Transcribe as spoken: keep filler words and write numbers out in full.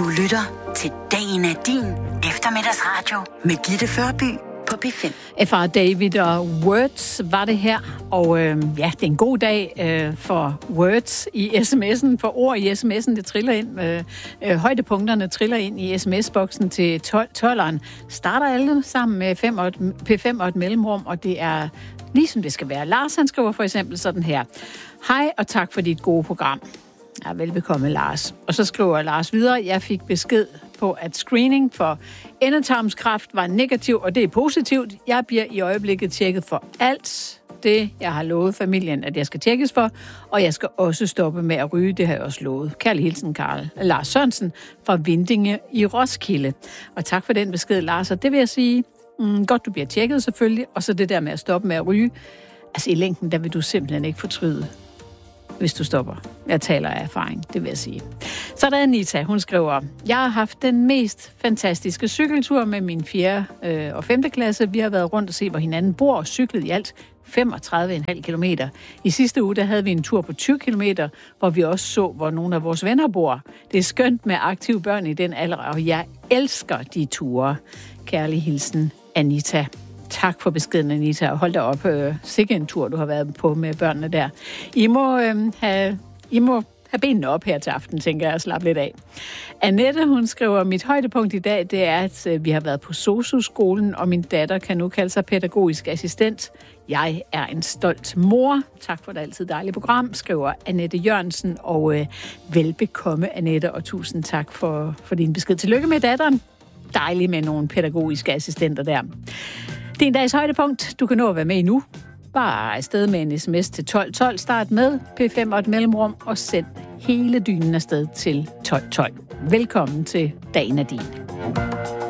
Du lytter til Dagen er din eftermiddagsradio med Gitte Førby på P fem. F R David og Words var det her, og øh, ja, det er en god dag øh, for Words i sms'en, for ord i sms'en, det triller ind, øh, øh, højdepunkterne triller ind i sms-boksen til tolveren. Starter alle sammen med fem og et, P fem og et mellemrum, og det er ligesom det skal være. Lars, han skriver for eksempel sådan her: hej og tak for dit gode program. Ja, velbekomme, Lars. Og så skriver Lars videre: jeg fik besked på, at screening for endetarmskræft var negativ, og det er positivt. Jeg bliver i øjeblikket tjekket for alt det, jeg har lovet familien, at jeg skal tjekkes for, og jeg skal også stoppe med at ryge, det har jeg også lovet. Kærlig hilsen, Karl Lars Sørensen fra Vindinge i Roskilde. Og tak for den besked, Lars. Og det vil jeg sige, mm, godt du bliver tjekket selvfølgelig, og så det der med at stoppe med at ryge. Altså i længden, der vil du simpelthen ikke fortryde, hvis du stopper. Jeg taler af erfaring, det vil jeg sige. Så er der Anita, hun skriver: jeg har haft den mest fantastiske cykeltur med min fjerde øh, og femte klasse. Vi har været rundt og se, hvor hinanden bor, og cyklet i alt femogtredive komma fem kilometer. I sidste uge, der havde vi en tur på tyve kilometer, hvor vi også så, hvor nogle af vores venner bor. Det er skønt med aktive børn i den alder, og jeg elsker de ture. Kærlig hilsen, Anita. Tak for beskeden, Anita, og hold da op. Øh, sikke en tur, du har været på med børnene der. I må, øh, have, I må have benene op her til aften, tænker jeg, og slappe lidt af. Annette, hun skriver: mit højdepunkt i dag, det er, at øh, vi har været på sosu-skolen, og min datter kan nu kalde sig pædagogisk assistent. Jeg er en stolt mor. Tak for det altid dejlige program, skriver Annette Jørgensen, og øh, velbekomme, Annette, og tusind tak for, for din besked. Tillykke med datteren. Dejligt med nogle pædagogiske assistenter der. Det er en dags højdepunkt. Du kan nå at være med i nu. Bare afsted med en sms til tolv tolv. Start med P fem og et mellemrum, og send hele dynen afsted til tolv tolv. Velkommen til Dagen er din.